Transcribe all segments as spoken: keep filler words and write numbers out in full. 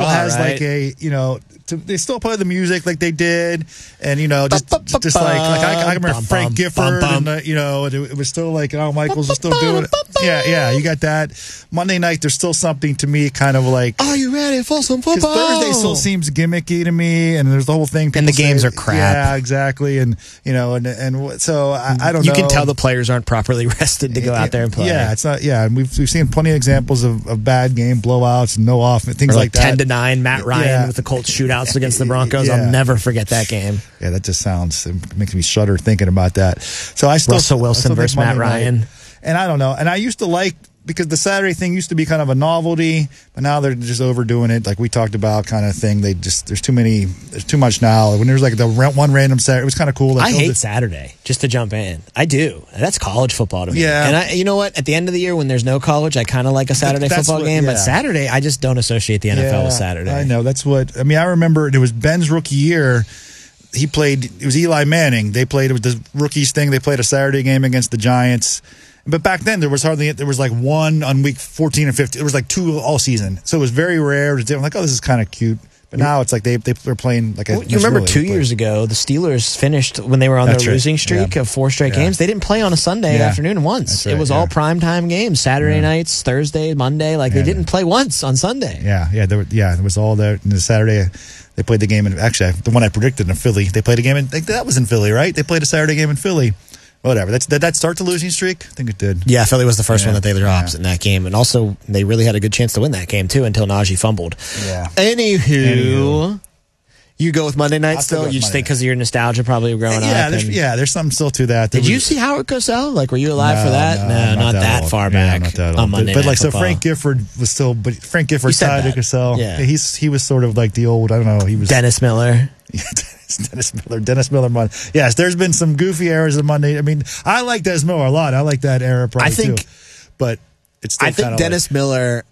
has right? like a, you know, to, they still play the music like they did, and you know, just just like like I, I remember Frank Gifford, and uh, you know, it, it was still like Al Michaels was still doing it. Yeah, yeah, you got that. Monday night, there's still something to me, kind of like. Are you ready for some football? Thursday still seems gimmicky to me, and there's the whole thing. And the games say, are crap. Yeah, exactly, and you know, and and so I, I don't you know. You can tell the players aren't properly rested to go out there and play. Yeah, it's not. Yeah, and we've we've seen plenty of examples of, of bad game blowouts, no off, things or like, like that. Ten to nine, Matt Ryan yeah. with the Colts shootouts against the Broncos. Yeah. I'll never forget that game. Yeah, that just sounds it makes me shudder thinking about that. So I still Russell Wilson still versus Matt Ryan, night. And I don't know. And I used to like. Because the Saturday thing used to be kind of a novelty, but now they're just overdoing it. Like we talked about, kind of thing. They just there's too many, there's too much now. When there's like the one random Saturday, it was kind of cool. I hate the, Saturday. Just to jump in, I do. That's college football to me. Yeah, and I, you know what? At the end of the year, when there's no college, I kind of like a Saturday that's football what, game. yeah. But Saturday, I just don't associate the N F L yeah, with Saturday. I know that's what I mean. I remember it was Ben's rookie year. He played. It was Eli Manning. They played. It was the rookies thing. They played a Saturday game against the Giants. But back then, there was hardly, there was like one on week fourteen or fifteen. There was like two all season. So it was very rare. It was like, oh, this is kind of cute. But now it's like they, they, they're playing like a. Well, you remember two years ago, the Steelers finished when they were on That's their right. losing streak yeah. of four straight yeah. games. They didn't play on a Sunday yeah. afternoon once. Right, it was yeah. all primetime games, Saturday yeah. nights, Thursday, Monday. Like yeah. they didn't play once on Sunday. Yeah, yeah, there were, yeah. It was all there. And the Saturday, they played the game in, actually, the one I predicted in Philly, they played a game in, like, that was in Philly, right? They played a Saturday game in Philly. Whatever. That's, did that start the losing streak? I think it did. Yeah, Philly was the first yeah. one that they dropped yeah. in that game. And also, they really had a good chance to win that game, too, until Najee fumbled. Yeah. Anywho, Anywho. you go with Monday night I'll still still? go with You just Monday think because of your nostalgia probably growing yeah, up? There's, and- yeah, there's something still to that. There Did you was- see Howard Cosell? Like, were you alive No, for that? no, not, that, old. far Yeah, back not that on old. Monday But, but Night like, so Football. Frank Gifford was still, but Frank Gifford You said tied to that. Cosell. Yeah. He's, he was sort of like the old, I don't know, he was. Dennis Miller. Dennis Miller, Dennis Miller. Monday. Yes, there's been some goofy eras of Monday. I mean, I like Dennis Miller a lot. I like that era probably I think, too. But it's still I think Dennis like, Miller.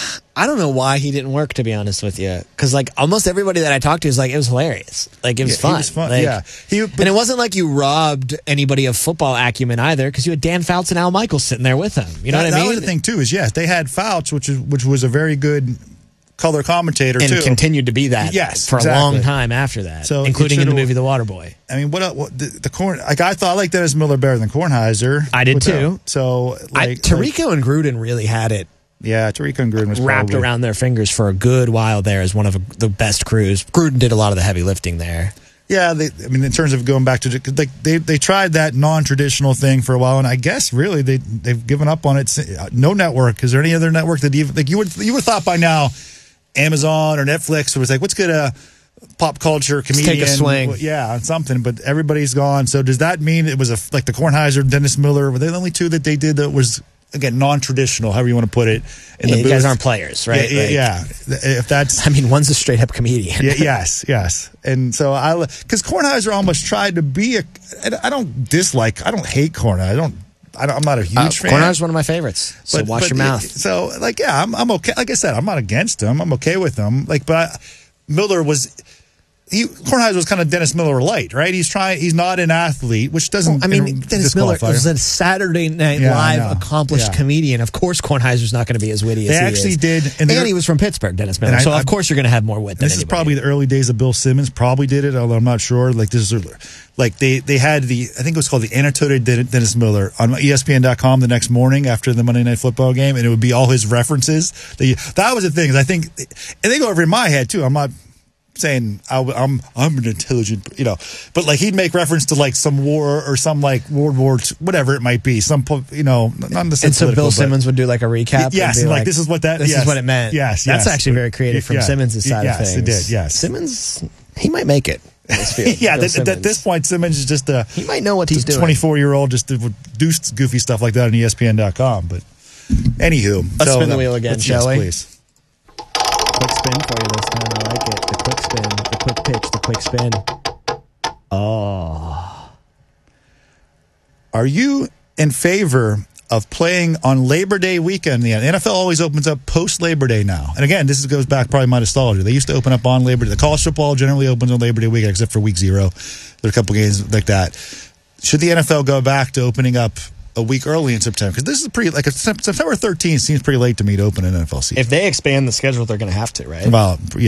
I don't know why he didn't work, to be honest with you, because like almost everybody that I talked to is like it was hilarious, like it was yeah, fun. He was fun. Like, yeah, he, but, and it wasn't like you robbed anybody of football acumen either, because you had Dan Fouts and Al Michaels sitting there with him. You know that, what I mean? That was the thing too. Is yes, they had Fouts, which is which was a very good color commentator and too, continued to be that. Yes, for exactly. a long time after that, so including in the should've- movie The Waterboy. I mean, what, what the, the corn? Like I thought, I liked Dennis Miller better than Kornheiser. I did without- too. So I, like Tirico like, and Gruden really had it yeah, Tariq and Gruden was wrapped probably, around their fingers for a good while there as one of the best crews. Gruden did a lot of the heavy lifting there. Yeah, they, I mean, in terms of going back to like they they tried that non-traditional thing for a while, and I guess really they they've given up on it. No network. Is there any other network that you like you would you would have thought by now, Amazon or Netflix was like, let's get a pop culture comedian, take a swing, yeah, on something. But everybody's gone. So does that mean it was a like the Kornheiser, Dennis Miller? Were they the only two that they did that was? Again, non-traditional, however you want to put it. In yeah, the you booth. guys aren't players, right? Yeah, like, yeah, yeah. If that's, I mean, one's a straight-up comedian. yeah, yes, yes. And so I, because Kornheiser almost tried to be a. I don't dislike. I don't hate Kornheiser. I don't. I don't I'm not a huge uh, fan. Kornheiser's one of my favorites. So but, watch but your mouth. It, so like, yeah, I'm, I'm okay. Like I said, I'm not against him. I'm okay with him. Like, but I, Miller was. He Kornheiser was kind of Dennis Miller light, right? He's trying. He's not an athlete, which doesn't. Well, I mean, in, Dennis Miller was a Saturday Night Yeah, Live accomplished yeah. comedian. Of course, Kornheiser's not going to be as witty They as he actually is. did, and, and he was from Pittsburgh, Dennis Miller. I, so I, of course you're going to have more wit. Than This is anybody. probably the early days of Bill Simmons. Probably did it, although I'm not sure. Like this is like they they had the I think it was called the Annotated Dennis Miller on E S P N dot com the next morning after the Monday Night Football game, and it would be all his references. The, that was the thing. Is I think, and they go over in my head too. I'm not saying I, I'm I'm an intelligent, you know, but like he'd make reference to like some war or some like World War two, whatever it might be, some you know, not in the and so Bill but, Simmons would do like a recap. Yes, and be like, like this is what that. This yes, is what it meant. Yes, that's yes. actually very creative from yeah, Simmons' side yes, of things. Yes, it did. Yes, Simmons, he might make it. yeah, th- at this point, Simmons is just a he might know what he's doing. twenty-four year old just to do goofy stuff like that on E S P N dot com. But anywho, let's so spin the that, wheel again, shall yes, we? Please. Quick spin for you this time. I like it. The quick spin, the quick pitch, the quick spin. Oh. Are you in favor of playing on Labor Day weekend? The N F L always opens up post Labor Day now. And again, this goes back probably my nostalgia. They used to open up on Labor Day. The college football generally opens on Labor Day weekend, except for week zero. There are a couple games like that. Should the N F L go back to opening up a week early in September? Because this is pretty, like, September thirteenth seems pretty late to me to open an N F L season. If they expand the schedule, they're going to have to, right? Well, yeah.